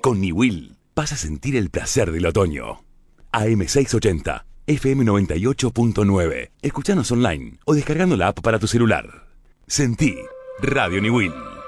Con Niwil vas a sentir el placer del otoño. AM680, FM 98.9. Escuchanos online o descargando la app para tu celular. Sentí Radio Niwil.